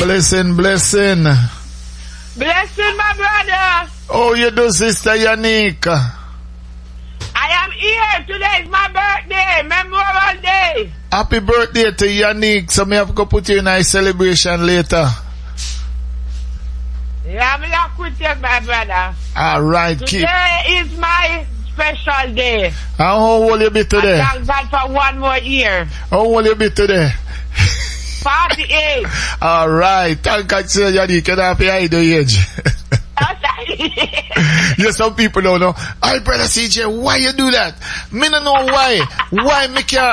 Blessing. Blessing, my brother. Oh, you do, Sister Yannick? I am here. Today is my birthday, Memorial Day. Happy birthday to Yannick. So me have to put you in a celebration later. Yeah, I'm not with you, my brother. Alright, Today is my special day. How old you be today? I thank God for one more year. How old you be today? 48. Alright, thank God, Sir Yannick. You don't have to hide the age. Yes, some people don't know. Hey, brother CJ, why you do that? Me don't know why. Why me can't